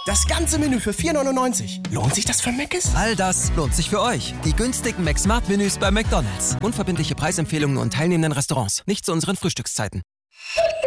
Das ganze Menü für 4,99. Lohnt sich das für Mc's? All das lohnt sich für euch. Die günstigen McSmart-Menüs bei McDonald's. Unverbindliche Preisempfehlungen und teilnehmenden Restaurants. Nicht zu unseren Frühstückszeiten.